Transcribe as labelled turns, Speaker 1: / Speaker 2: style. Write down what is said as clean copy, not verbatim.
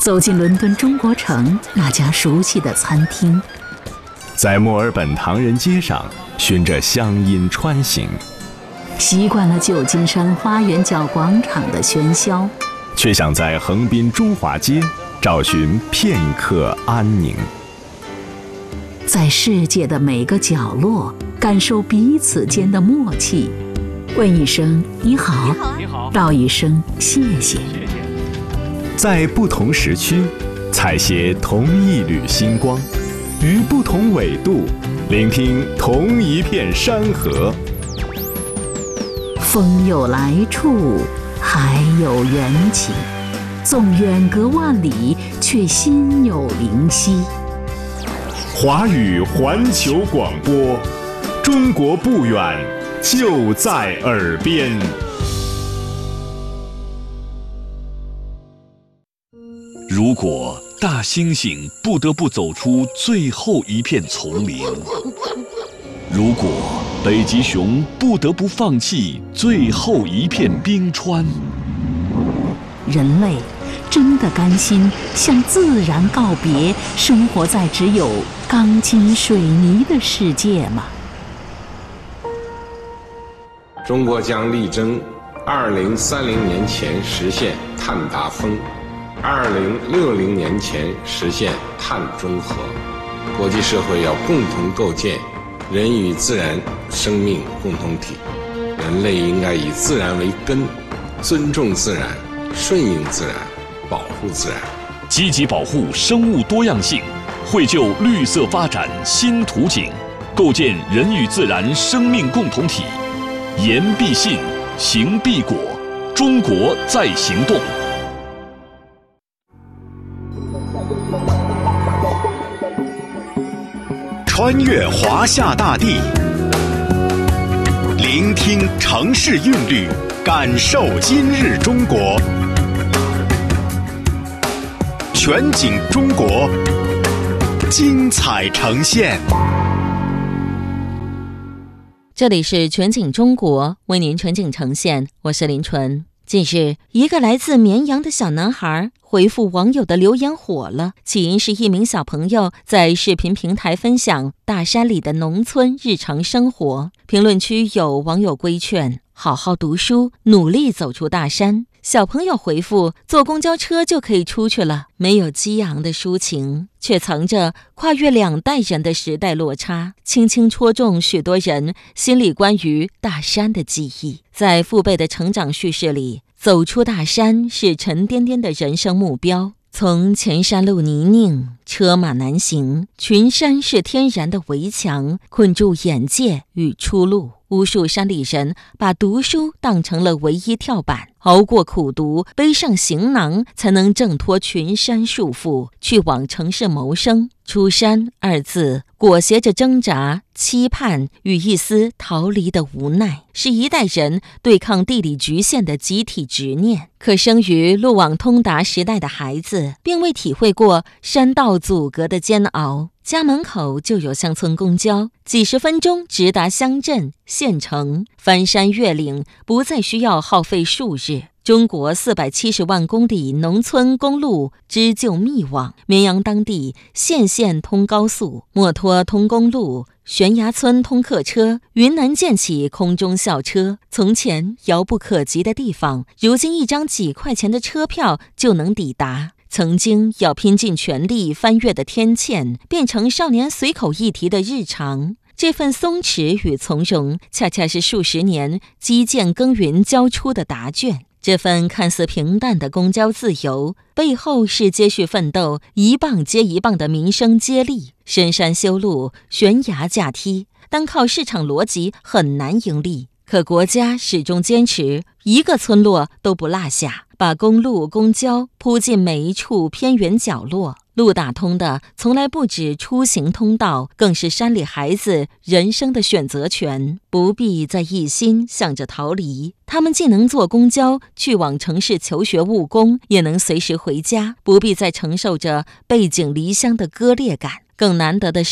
Speaker 1: 走进伦敦中国城那家熟悉的餐厅，
Speaker 2: 在墨尔本唐人街上循着乡音穿行，
Speaker 1: 习惯了旧金山花园角广场的喧嚣，
Speaker 2: 却想在横滨中华街找寻片刻安宁。
Speaker 1: 在世界的每个角落感受彼此间的默契，问一声你好，道一声谢谢。
Speaker 2: 在不同时区采撷同一缕星光，于不同纬度聆听同一片山河。
Speaker 1: 风有来处，海有缘起，纵远隔万里，却心有灵犀。
Speaker 2: 华语环球广播，中国不远，就在耳边。
Speaker 3: 如果大猩猩不得不走出最后一片丛林，如果北极熊不得不放弃最后一片冰川，
Speaker 1: 人类真的甘心向自然告别，生活在只有钢筋水泥的世界吗？
Speaker 4: 中国将力争2030年前实现碳达峰，2060年前实现碳中和。国际社会要共同构建人与自然生命共同体，人类应该以自然为根，尊重自然，顺应自然，保护自然，
Speaker 3: 积极保护生物多样性，绘就绿色发展新图景，构建人与自然生命共同体。言必信，行必果，中国在行动。
Speaker 5: 穿越华夏大地，聆听城市韵律，感受今日中国。全景中国，精彩呈现。
Speaker 6: 这里是全景中国，为您全景呈现，我是林纯。近日，一个来自绵阳的小男孩回复网友的留言火了，起因是一名小朋友在视频平台分享大山里的农村日常生活。评论区有网友规劝好好读书，努力走出大山。小朋友回复坐公交车就可以出去了，没有激昂的抒情，却藏着跨越2代人的时代落差，轻轻戳中许多人心里关于大山的记忆。在父辈的成长叙事里，走出大山是沉甸甸的人生目标。从前山路泥泞，车马难行，群山是天然的围墙，困住眼界与出路。无数山里人把读书当成了唯一跳板，熬过苦读，背上行囊，才能挣脱群山束缚，去往城市谋生。出山2字裹挟着挣扎、期盼与一丝逃离的无奈，是一代人对抗地理局限的集体执念。可生于路网通达时代的孩子，并未体会过山道阻隔的煎熬。家门口就有乡村公交，几十分钟直达乡镇、县城，翻山越岭不再需要耗费数日。中国470万公里农村公路织就密网，绵阳当地县县通高速，墨脱通公路，悬崖村通客车，云南建起空中校车。从前遥不可及的地方，如今一张几块钱的车票就能抵达。曾经要拼尽全力翻越的天堑，变成少年随口一提的日常。这份松弛与从容，恰恰是数十年基建耕耘交出的答卷。这份看似平淡的公交自由，背后是接续奋斗一棒接一棒的民生接力。深山修路，悬崖架梯，单靠市场逻辑很难盈利。可国家始终坚持一个村落都不落下，把公路、公交铺进每一处偏远角落。路打通的从来不止出行通道，更是山里孩子人生的选择权。不必再一心想着逃离，他们既能坐公交去往城市求学务工，也能随时回家，不必再承受着背井离乡的割裂感。更难得的是